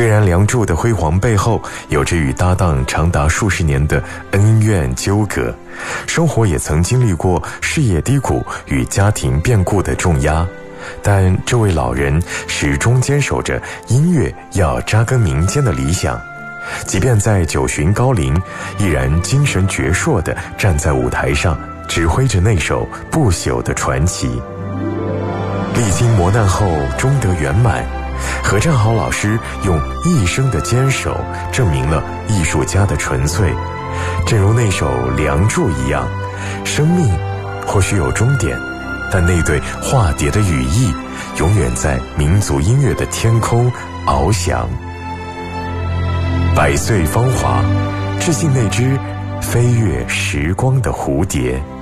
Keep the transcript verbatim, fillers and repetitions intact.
虽然梁祝的辉煌背后有着与搭档长达数十年的恩怨纠葛，生活也曾经历过事业低谷与家庭变故的重压，但这位老人始终坚守着音乐要扎根民间的理想，即便在九旬高龄，依然精神矍铄地站在舞台上，指挥着那首不朽的传奇。历经磨难后终得圆满，何占豪老师用一生的坚守证明了艺术家的纯粹。正如那首《梁祝》一样，生命或许有终点，但那对化蝶的羽翼永远在民族音乐的天空翱翔。百岁芳华，致敬那只飞越时光的蝴蝶。